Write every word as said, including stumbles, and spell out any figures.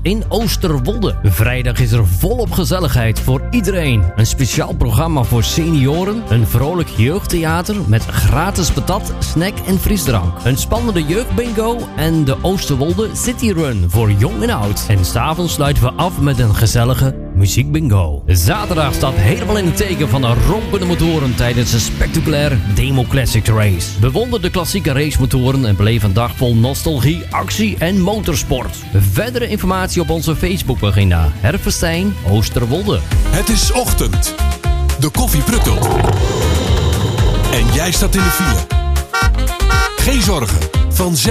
in Oosterwolde. Vrijdag is er volop gezelligheid voor iedereen. Een speciaal programma voor senioren, een vrolijk jeugdtheater met gratis patat, snack en frisdrank. Een spannende jeugdbingo en de Oosterwolde City Run voor jong en oud. En s'avonds sluiten we af met een gezellige muziekbingo. Zaterdag staat helemaal in het teken van de ronkende motoren tijdens een spectaculaire Demo Classics race. Bewonder de klassieke racemotoren en beleef een dag vol nostalgie, actie en motorsport. Verdere informatie op onze Facebookpagina Herfestijn Oosterwolde. Het is ochtend. De koffie pruttelt. En jij staat in de file. Geen zorgen. Van